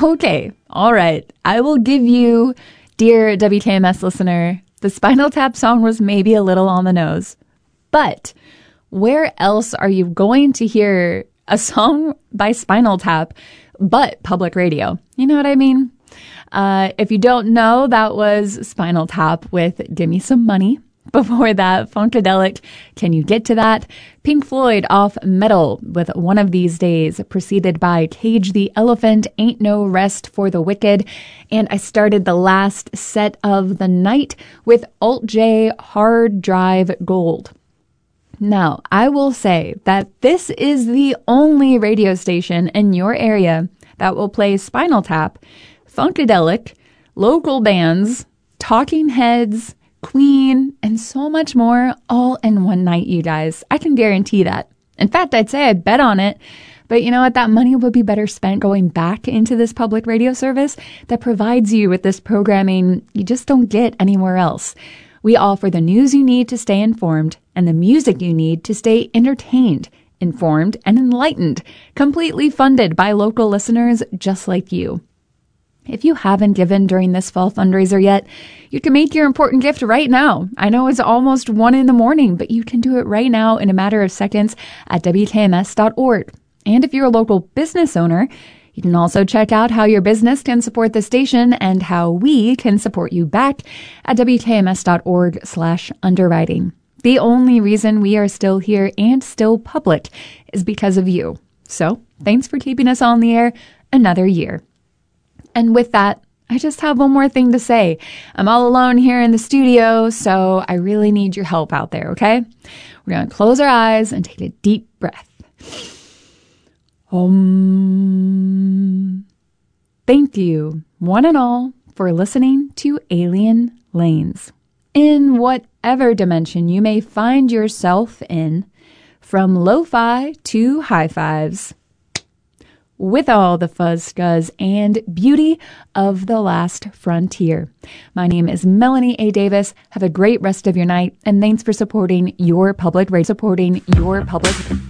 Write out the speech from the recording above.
Okay, all right. I will give you, dear WKMS listener, the Spinal Tap song was maybe a little on the nose. But where else are you going to hear a song by Spinal Tap but public radio? You know what I mean? If you don't know, that was Spinal Tap with Gimme Some Money. Before that, Funkadelic, Can You Get to That? Pink Floyd off Metal with One of These Days, preceded by Cage the Elephant, Ain't No Rest for the Wicked. And I started the last set of the night with Alt J Hard Drive Gold. Now, I will say that this is the only radio station in your area that will play Spinal Tap, Funkadelic, local bands, Talking Heads, Queen, and so much more all in one night, you guys. I can guarantee that. In fact, I'd say I'd bet on it. But you know what? That money would be better spent going back into this public radio service that provides you with this programming you just don't get anywhere else. We offer the news you need to stay informed and the music you need to stay entertained, informed, and enlightened, completely funded by local listeners just like you. If you haven't given during this fall fundraiser yet, you can make your important gift right now. I know it's almost 1 a.m, but you can do it right now in a matter of seconds at WKMS.org. And if you're a local business owner, you can also check out how your business can support the station and how we can support you back at WKMS.org/underwriting. The only reason we are still here and still public is because of you. So thanks for keeping us on the air another year. And with that, I just have one more thing to say. I'm all alone here in the studio, so I really need your help out there, okay? We're going to close our eyes and take a deep breath. Thank you, one and all, for listening to Alien Lanes. In whatever dimension you may find yourself in, from lo-fi to high fives, with all the fuzz, scuzz, and beauty of the last frontier. My name is Melanie A. Davis. Have a great rest of your night, and thanks for supporting your public radio.